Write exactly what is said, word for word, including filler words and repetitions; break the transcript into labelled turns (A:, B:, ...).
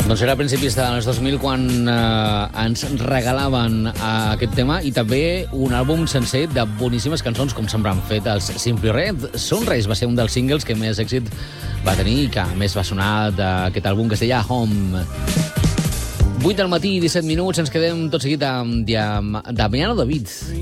A: Doncs era a principis dels dos mil quan eh, ens regalaven eh, aquest tema i també un àlbum sencer de boníssimes cançons, com sempre han fet els Simply Red. Sunrise va ser un dels singles que més èxit va tenir i que més va sonar d'aquest àlbum que es deia Home. vuit del matí, disset minuts, ens quedem tot seguit amb Damiano David.